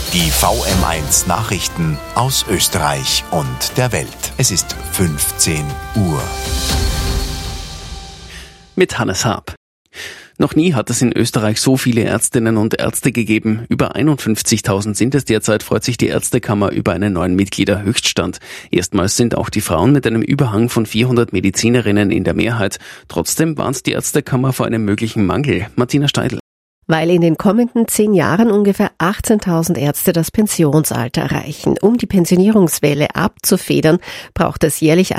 Die VM1 Nachrichten aus Österreich und der Welt. Es ist 15 Uhr. Mit Hannes Haab. Noch nie hat es in Österreich so viele Ärztinnen und Ärzte gegeben. Über 51.000 sind es derzeit, freut sich die Ärztekammer über einen neuen Mitgliederhöchststand. Erstmals sind auch die Frauen mit einem Überhang von 400 Medizinerinnen in der Mehrheit. Trotzdem warnt die Ärztekammer vor einem möglichen Mangel. Martina Steidl. Weil in den kommenden 10 Jahren ungefähr 18.000 Ärzte das Pensionsalter erreichen. Um die Pensionierungswelle abzufedern, braucht es jährlich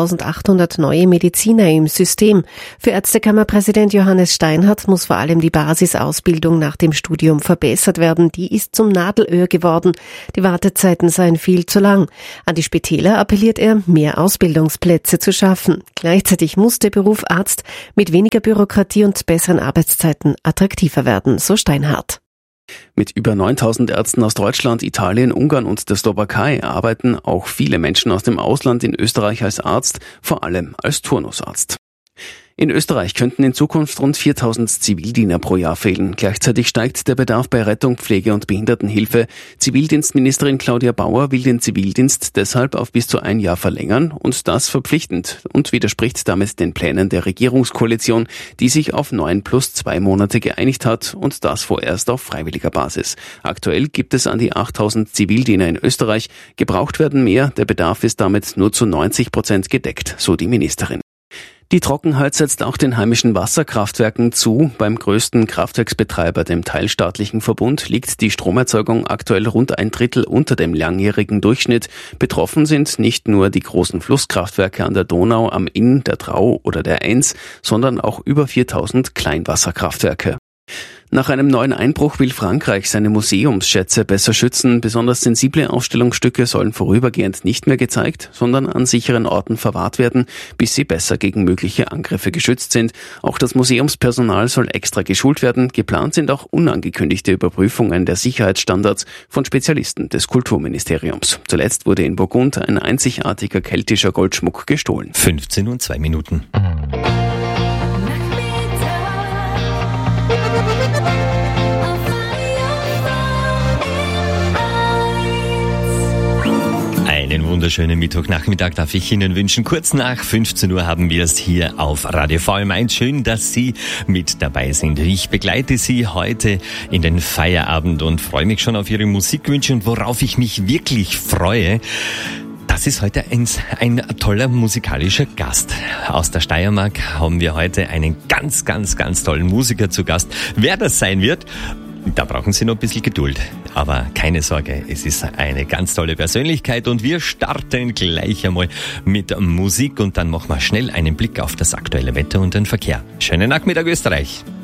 1.800 neue Mediziner im System. Für Ärztekammerpräsident Johannes Steinhardt muss vor allem die Basisausbildung nach dem Studium verbessert werden. Die ist zum Nadelöhr geworden. Die Wartezeiten seien viel zu lang. An die Spitäler appelliert er, mehr Ausbildungsplätze zu schaffen. Gleichzeitig muss der Beruf Arzt mit weniger Bürokratie und besseren Arbeitszeiten attraktiver werden. So Steinhardt. Mit über 9.000 Ärzten aus Deutschland, Italien, Ungarn und der Slowakei arbeiten auch viele Menschen aus dem Ausland in Österreich als Arzt, vor allem als Turnusarzt. In Österreich könnten in Zukunft rund 4.000 Zivildiener pro Jahr fehlen. Gleichzeitig steigt der Bedarf bei Rettung, Pflege und Behindertenhilfe. Zivildienstministerin Claudia Bauer will den Zivildienst deshalb auf bis zu 1 Jahr verlängern und das verpflichtend und widerspricht damit den Plänen der Regierungskoalition, die sich auf 9 plus 2 Monate geeinigt hat und das vorerst auf freiwilliger Basis. Aktuell gibt es an die 8.000 Zivildiener in Österreich. Gebraucht werden mehr, der Bedarf ist damit nur zu 90% gedeckt, so die Ministerin. Die Trockenheit setzt auch den heimischen Wasserkraftwerken zu. Beim größten Kraftwerksbetreiber, dem teilstaatlichen Verbund, liegt die Stromerzeugung aktuell rund 1/3 unter dem langjährigen Durchschnitt. Betroffen sind nicht nur die großen Flusskraftwerke an der Donau, am Inn, der Drau oder der Enns, sondern auch über 4.000 Kleinwasserkraftwerke. Nach einem neuen Einbruch will Frankreich seine Museumsschätze besser schützen. Besonders sensible Ausstellungsstücke sollen vorübergehend nicht mehr gezeigt, sondern an sicheren Orten verwahrt werden, bis sie besser gegen mögliche Angriffe geschützt sind. Auch das Museumspersonal soll extra geschult werden. Geplant sind auch unangekündigte Überprüfungen der Sicherheitsstandards von Spezialisten des Kulturministeriums. Zuletzt wurde in Burgund ein einzigartiger keltischer Goldschmuck gestohlen. 15:02. Einen wunderschönen Mittwochnachmittag darf ich Ihnen wünschen. Kurz nach 15 Uhr haben wir es hier auf Radio VM1. Schön, dass Sie mit dabei sind. Ich begleite Sie heute in den Feierabend und freue mich schon auf Ihre Musikwünsche. Und worauf ich mich wirklich freue, das ist heute ein toller musikalischer Gast. Aus der Steiermark haben wir heute einen ganz tollen Musiker zu Gast. Wer das sein wird, da brauchen Sie noch ein bisschen Geduld. Aber keine Sorge, es ist eine ganz tolle Persönlichkeit und wir starten gleich einmal mit Musik und dann machen wir schnell einen Blick auf das aktuelle Wetter und den Verkehr. Schönen Nachmittag, Österreich!